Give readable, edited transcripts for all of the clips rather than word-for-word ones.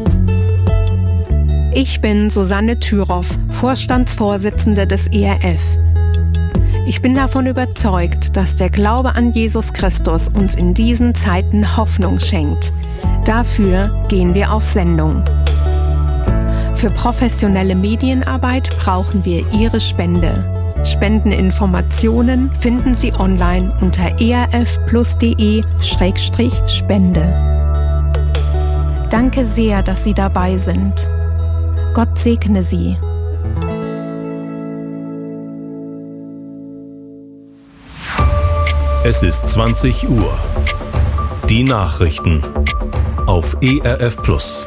Ich bin Susanne Thüroff, Vorstandsvorsitzende des ERF. Ich bin davon überzeugt, dass der Glaube an Jesus Christus uns in diesen Zeiten Hoffnung schenkt. Dafür gehen wir auf Sendung. Für professionelle Medienarbeit brauchen wir Ihre Spende. Spendeninformationen finden Sie online unter erfplus.de/spende. Danke sehr, dass Sie dabei sind. Gott segne Sie. Es ist 20 Uhr. Die Nachrichten auf ERF Plus.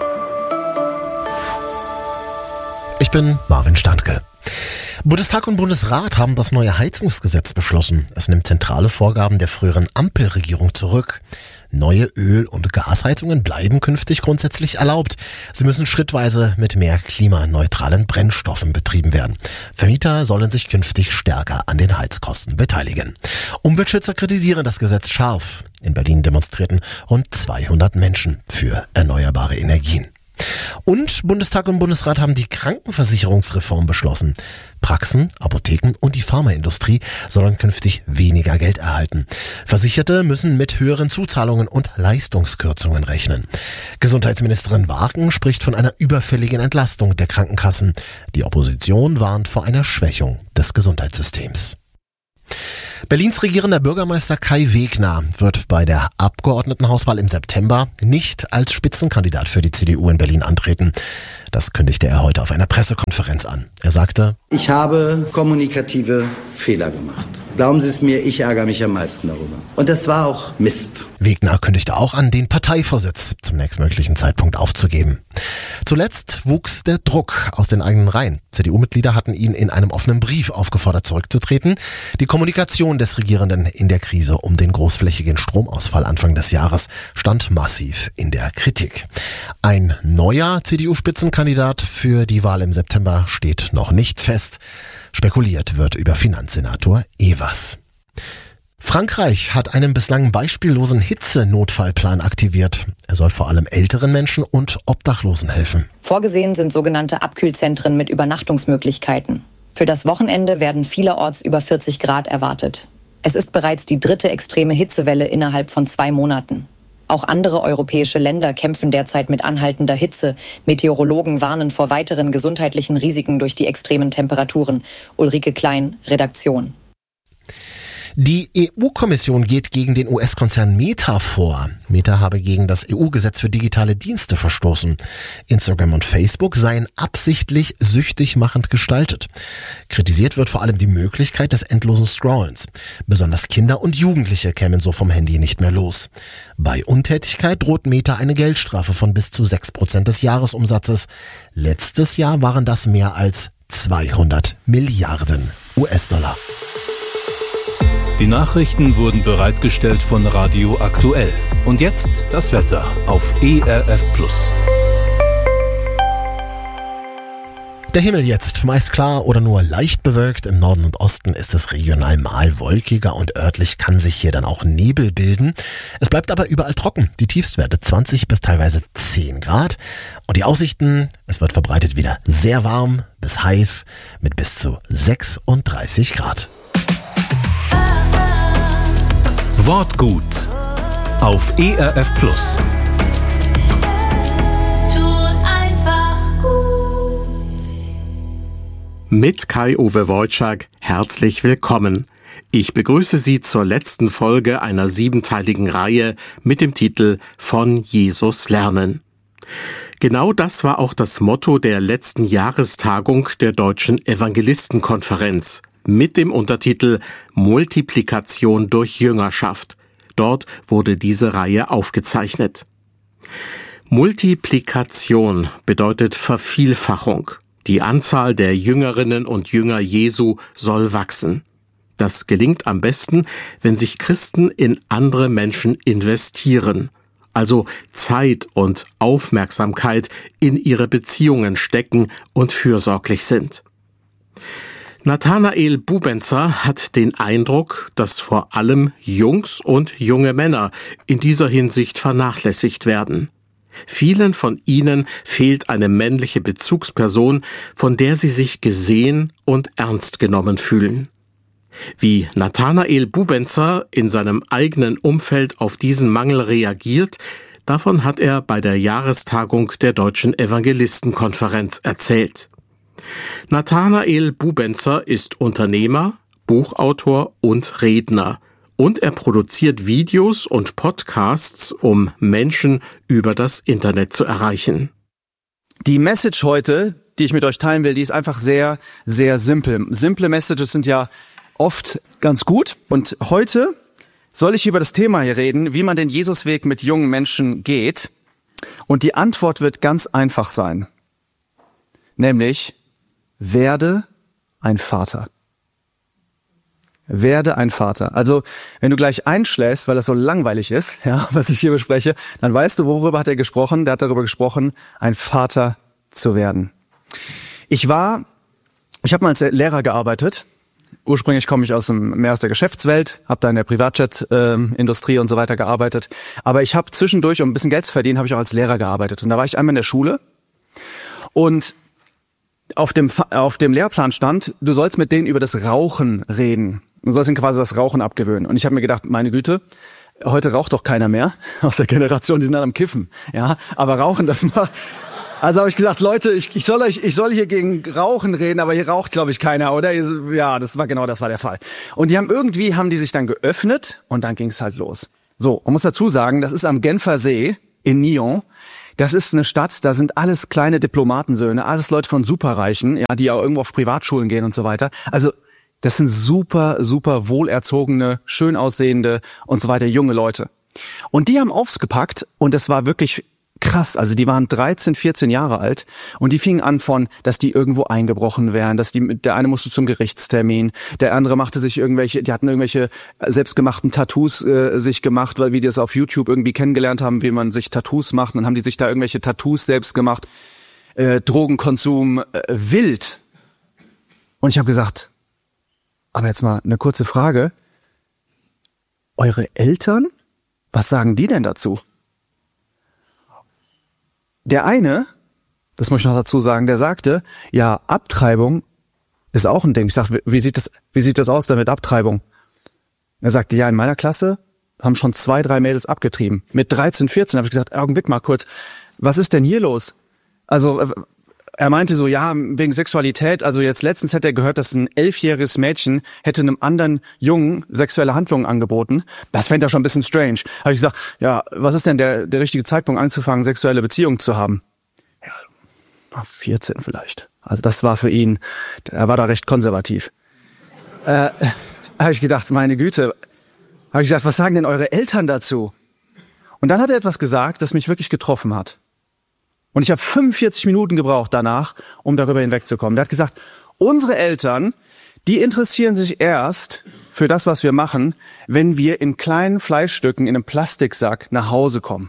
Ich bin Marvin Standke. Bundestag und Bundesrat haben das neue Heizungsgesetz beschlossen. Es nimmt zentrale Vorgaben der früheren Ampelregierung zurück. Neue Öl- und Gasheizungen bleiben künftig grundsätzlich erlaubt. Sie müssen schrittweise mit mehr klimaneutralen Brennstoffen betrieben werden. Vermieter sollen sich künftig stärker an den Heizkosten beteiligen. Umweltschützer kritisieren das Gesetz scharf. In Berlin demonstrierten rund 200 Menschen für erneuerbare Energien. Und Bundestag und Bundesrat haben die Krankenversicherungsreform beschlossen. Praxen, Apotheken und die Pharmaindustrie sollen künftig weniger Geld erhalten. Versicherte müssen mit höheren Zuzahlungen und Leistungskürzungen rechnen. Gesundheitsministerin Wagen spricht von einer überfälligen Entlastung der Krankenkassen. Die Opposition warnt vor einer Schwächung des Gesundheitssystems. Berlins regierender Bürgermeister Kai Wegner wird bei der Abgeordnetenhauswahl im September nicht als Spitzenkandidat für die CDU in Berlin antreten. Das kündigte er heute auf einer Pressekonferenz an. Er sagte: Ich habe kommunikative Fehler gemacht. Glauben Sie es mir, ich ärgere mich am meisten darüber. Und das war auch Mist. Wegner kündigte auch an, den Parteivorsitz zum nächstmöglichen Zeitpunkt aufzugeben. Zuletzt wuchs der Druck aus den eigenen Reihen. CDU-Mitglieder hatten ihn in einem offenen Brief aufgefordert, zurückzutreten. Die Kommunikation des Regierenden in der Krise um den großflächigen Stromausfall Anfang des Jahres stand massiv in der Kritik. Ein neuer CDU-Spitzenkandidat für die Wahl im September steht noch nicht fest. Spekuliert wird über Finanzsenator Evers. Frankreich hat einen bislang beispiellosen Hitzenotfallplan aktiviert. Er soll vor allem älteren Menschen und Obdachlosen helfen. Vorgesehen sind sogenannte Abkühlzentren mit Übernachtungsmöglichkeiten. Für das Wochenende werden vielerorts über 40 Grad erwartet. Es ist bereits die 3. extreme Hitzewelle innerhalb von 2 Monaten. Auch andere europäische Länder kämpfen derzeit mit anhaltender Hitze. Meteorologen warnen vor weiteren gesundheitlichen Risiken durch die extremen Temperaturen. Ulrike Klein, Redaktion. Die EU-Kommission geht gegen den US-Konzern Meta vor. Meta habe gegen das EU-Gesetz für digitale Dienste verstoßen. Instagram und Facebook seien absichtlich süchtig machend gestaltet. Kritisiert wird vor allem die Möglichkeit des endlosen Scrollens. Besonders Kinder und Jugendliche kämen so vom Handy nicht mehr los. Bei Untätigkeit droht Meta eine Geldstrafe von bis zu 6% des Jahresumsatzes. Letztes Jahr waren das mehr als 200 Milliarden US-Dollar. Die Nachrichten wurden bereitgestellt von Radio Aktuell. Und jetzt das Wetter auf ERF Plus. Der Himmel jetzt meist klar oder nur leicht bewölkt. Im Norden und Osten ist es regional mal wolkiger und örtlich kann sich hier dann auch Nebel bilden. Es bleibt aber überall trocken. Die Tiefstwerte 20 bis teilweise 10 Grad. Und die Aussichten, es wird verbreitet wieder sehr warm bis heiß mit bis zu 36 Grad. Wortgut auf ERF Plus. Mit Kai-Uwe Wojczak herzlich willkommen. Ich begrüße Sie zur letzten Folge einer 7-teiligen Reihe mit dem Titel Von Jesus lernen. Genau das war auch das Motto der letzten Jahrestagung der Deutschen Evangelistenkonferenz mit dem Untertitel Multiplikation durch Jüngerschaft. Dort wurde diese Reihe aufgezeichnet. Multiplikation bedeutet Vervielfachung. Die Anzahl der Jüngerinnen und Jünger Jesu soll wachsen. Das gelingt am besten, wenn sich Christen in andere Menschen investieren, also Zeit und Aufmerksamkeit in ihre Beziehungen stecken und fürsorglich sind. Nathanael Bubenzer hat den Eindruck, dass vor allem Jungs und junge Männer in dieser Hinsicht vernachlässigt werden. Vielen von ihnen fehlt eine männliche Bezugsperson, von der sie sich gesehen und ernst genommen fühlen. Wie Nathanael Bubenzer in seinem eigenen Umfeld auf diesen Mangel reagiert, davon hat er bei der Jahrestagung der Deutschen Evangelistenkonferenz erzählt. Nathanael Bubenzer ist Unternehmer, Buchautor und Redner. Und er produziert Videos und Podcasts, um Menschen über das Internet zu erreichen. Die Message heute, die ich mit euch teilen will, die ist einfach sehr, sehr simpel. Simple Messages sind ja oft ganz gut. Und heute soll ich über das Thema hier reden, wie man den Jesusweg mit jungen Menschen geht. Und die Antwort wird ganz einfach sein. Nämlich, werde ein Vater. Werde ein Vater. Also, wenn du gleich einschläfst, weil das so langweilig ist, ja, was ich hier bespreche, dann weißt du, worüber hat er gesprochen? Der hat darüber gesprochen, ein Vater zu werden. Ich habe mal als Lehrer gearbeitet. Ursprünglich komme ich mehr aus der Geschäftswelt, habe da in der Privatjet-Industrie und so weiter gearbeitet. Aber ich habe zwischendurch, um ein bisschen Geld zu verdienen, habe ich auch als Lehrer gearbeitet. Und da war ich einmal in der Schule und auf dem Lehrplan stand, du sollst mit denen über das Rauchen reden. Du sollst ihnen quasi das Rauchen abgewöhnen. Und ich habe mir gedacht, meine Güte, heute raucht doch keiner mehr aus der Generation, die sind dann am Kiffen. Ja, aber Rauchen, das mal. Also habe ich gesagt, Leute, ich soll hier gegen Rauchen reden, aber hier raucht, glaube ich, keiner, oder? Ja, das war der Fall. Und haben die sich dann geöffnet und dann ging es halt los. So, man muss dazu sagen, das ist am Genfer See in Nyon. Das ist eine Stadt, da sind alles kleine Diplomatensöhne, alles Leute von Superreichen, ja, die auch irgendwo auf Privatschulen gehen und so weiter. Also das sind super, super wohlerzogene, schön aussehende und so weiter junge Leute. Und die haben aufs gepackt und das war wirklich krass. Also die waren 13, 14 Jahre alt und die fingen an von, dass die irgendwo eingebrochen wären, der eine musste zum Gerichtstermin, der andere die hatten irgendwelche selbstgemachten Tattoos sich gemacht, weil wir das auf YouTube irgendwie kennengelernt haben, wie man sich Tattoos macht. Und dann haben die sich da irgendwelche Tattoos selbst gemacht, Drogenkonsum, wild. Und ich habe gesagt, aber jetzt mal eine kurze Frage. Eure Eltern, was sagen die denn dazu? Der eine, das muss ich noch dazu sagen, der sagte, ja, Abtreibung ist auch ein Ding. Ich sag, wie sieht das aus denn mit Abtreibung? Er sagte, ja, in meiner Klasse haben schon 2, 3 Mädels abgetrieben. Mit 13, 14 habe ich gesagt, Augenblick mal kurz, was ist denn hier los? Also er meinte so, ja, wegen Sexualität, also jetzt letztens hätte er gehört, dass ein 11-jähriges Mädchen hätte einem anderen Jungen sexuelle Handlungen angeboten. Das fände er schon ein bisschen strange. Habe ich gesagt, ja, was ist denn der richtige Zeitpunkt anzufangen, sexuelle Beziehungen zu haben? Ja, 14 vielleicht. Also das war für ihn, er war da recht konservativ. Habe ich gedacht, meine Güte. Habe ich gesagt, was sagen denn eure Eltern dazu? Und dann hat er etwas gesagt, das mich wirklich getroffen hat. Und ich habe 45 Minuten gebraucht danach, um darüber hinwegzukommen. Der hat gesagt, unsere Eltern, die interessieren sich erst für das, was wir machen, wenn wir in kleinen Fleischstücken in einem Plastiksack nach Hause kommen.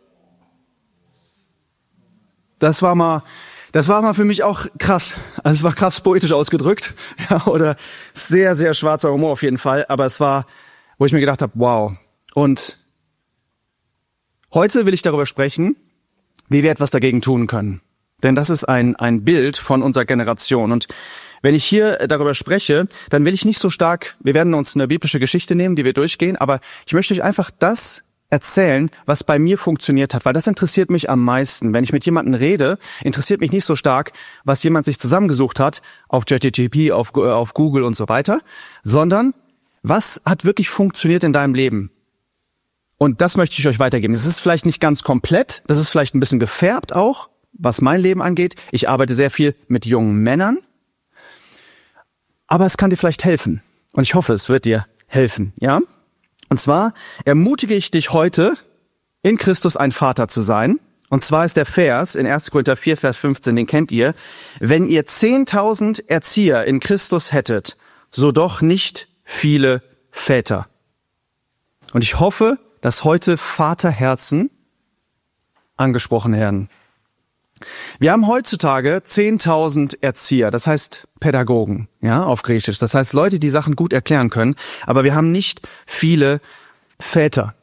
Das war mal für mich auch krass. Also es war krass poetisch ausgedrückt, ja, oder sehr, sehr schwarzer Humor auf jeden Fall. Aber es war, wo ich mir gedacht habe, wow. Und heute will ich darüber sprechen, wie wir etwas dagegen tun können. Denn das ist ein Bild von unserer Generation. Und wenn ich hier darüber spreche, dann will ich nicht so stark, wir werden uns eine biblische Geschichte nehmen, die wir durchgehen, aber ich möchte euch einfach das erzählen, was bei mir funktioniert hat, weil das interessiert mich am meisten. Wenn ich mit jemandem rede, interessiert mich nicht so stark, was jemand sich zusammengesucht hat, auf ChatGPT, auf Google und so weiter, sondern was hat wirklich funktioniert in deinem Leben? Und das möchte ich euch weitergeben. Das ist vielleicht nicht ganz komplett, das ist vielleicht ein bisschen gefärbt auch, was mein Leben angeht. Ich arbeite sehr viel mit jungen Männern, aber es kann dir vielleicht helfen. Und ich hoffe, es wird dir helfen, ja? Und zwar ermutige ich dich heute, in Christus ein Vater zu sein. Und zwar ist der Vers in 1. Korinther 4, Vers 15, den kennt ihr. Wenn ihr 10.000 Erzieher in Christus hättet, so doch nicht viele Väter. Und ich hoffe, dass heute Vaterherzen angesprochen werden. Wir haben heutzutage 10.000 Erzieher, das heißt Pädagogen, ja, auf Griechisch. Das heißt Leute, die Sachen gut erklären können, aber wir haben nicht viele Väter.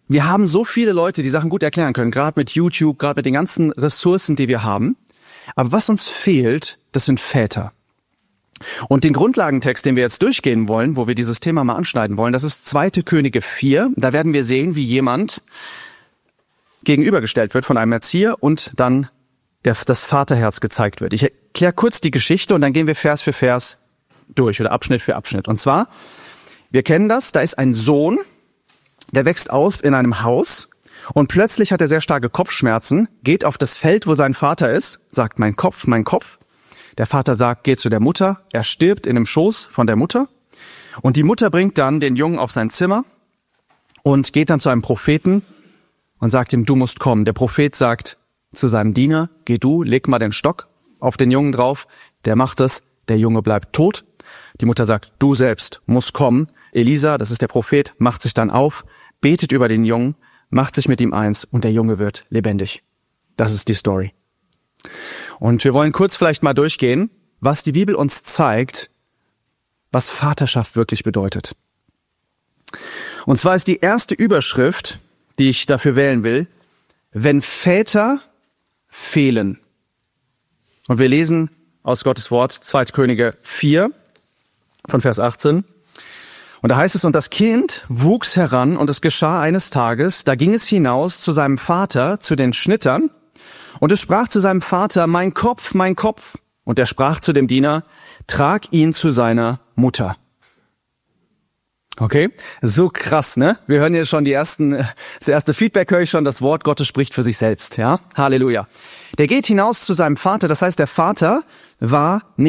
Wir haben so viele Leute, die Sachen gut erklären können, gerade mit YouTube, gerade mit den ganzen Ressourcen, die wir haben. Aber was uns fehlt, das sind Väter. Und den Grundlagentext, den wir jetzt durchgehen wollen, wo wir dieses Thema mal anschneiden wollen, das ist 2. Könige 4. Da werden wir sehen, wie jemand gegenübergestellt wird von einem Erzieher und dann das Vaterherz gezeigt wird. Ich erkläre kurz die Geschichte und dann gehen wir Vers für Vers durch oder Abschnitt für Abschnitt. Und zwar, wir kennen das, da ist ein Sohn, der wächst auf in einem Haus und plötzlich hat er sehr starke Kopfschmerzen, geht auf das Feld, wo sein Vater ist, sagt, mein Kopf, mein Kopf. Der Vater sagt, geh zu der Mutter, er stirbt in dem Schoß von der Mutter und die Mutter bringt dann den Jungen auf sein Zimmer und geht dann zu einem Propheten und sagt ihm, du musst kommen. Der Prophet sagt zu seinem Diener, geh du, leg mal den Stock auf den Jungen drauf, der macht es, der Junge bleibt tot. Die Mutter sagt, du selbst musst kommen. Elisa, das ist der Prophet, macht sich dann auf, betet über den Jungen, macht sich mit ihm eins und der Junge wird lebendig. Das ist die Story. Und wir wollen kurz vielleicht mal durchgehen, was die Bibel uns zeigt, was Vaterschaft wirklich bedeutet. Und zwar ist die erste Überschrift, die ich dafür wählen will, wenn Väter fehlen. Und wir lesen aus Gottes Wort 2. Könige 4 von Vers 18. Und da heißt es, und das Kind wuchs heran und es geschah eines Tages, da ging es hinaus zu seinem Vater, zu den Schnittern, und es sprach zu seinem Vater, mein Kopf, mein Kopf. Und er sprach zu dem Diener, trag ihn zu seiner Mutter. Okay, so krass, ne? Wir hören hier schon das erste Feedback höre ich schon, das Wort Gottes spricht für sich selbst, ja? Halleluja. Der geht hinaus zu seinem Vater, das heißt, der Vater war